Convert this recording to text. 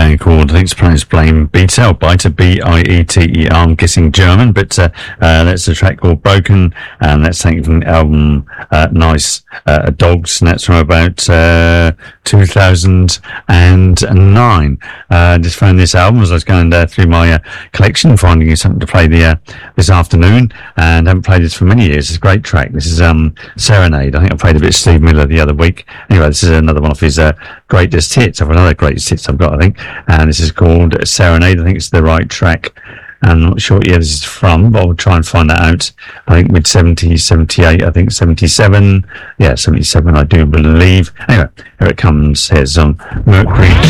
band called, I think it's pronounced Bieter, Bieter, I'm guessing German, but that's a track called Broken, and that's taken from the album Nice Dogs, and that's from about 2009. Just found this album as I was going through my collection, finding something to play this afternoon, and haven't played this for many years. It's a great track. This is Serenade. I think I played a bit of Steve Miller the other week. Anyway, this is another one of his greatest hits. I've another greatest hits I've got, I think, and this is called Serenade. I think it's the right track. I'm not sure what year this is from, but I'll try and find that out. I think mid 70s, 78, I think 77. Yeah, 77, I do believe. Anyway, here it comes. Here's Mercury.